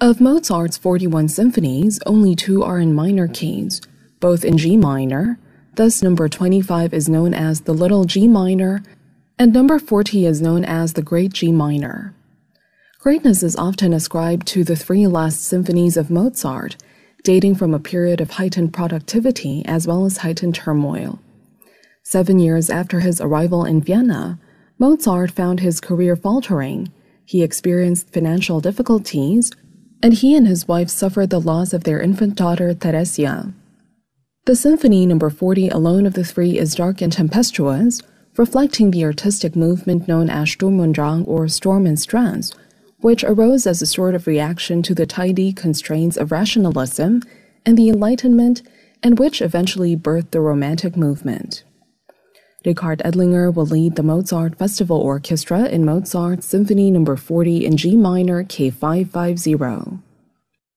Of Mozart's 41 symphonies, only 2 are in minor keys, both in G minor, thus number 25 is known as the Little G minor, and number 40 is known as the Great G minor. Greatness is often ascribed to the 3 last symphonies of Mozart, dating from a period of heightened productivity as well as heightened turmoil. 7 years after his arrival in Vienna, Mozart found his career faltering. He experienced financial difficulties, and he and his wife suffered the loss of their infant daughter, Theresia. The Symphony No. 40 alone of the 3 is dark and tempestuous, reflecting the artistic movement known as Sturm und Drang or Storm and Stress, which arose as a sort of reaction to the tidy constraints of rationalism and the Enlightenment, and which eventually birthed the Romantic movement. Richard Edlinger will lead the Mozart Festival Orchestra in Mozart's Symphony No. 40 in G minor K550.